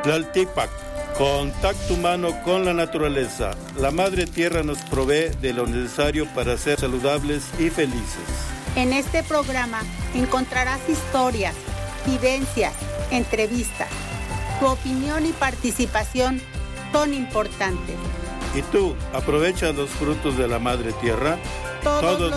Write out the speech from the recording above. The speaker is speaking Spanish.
Tlaltipac, contacto humano con la naturaleza. La Madre Tierra nos provee de lo necesario para ser saludables y felices. En este programa encontrarás historias, vivencias, entrevistas. Tu opinión y participación son importantes. ¿Y tú, aprovechas los frutos de la Madre Tierra? Todos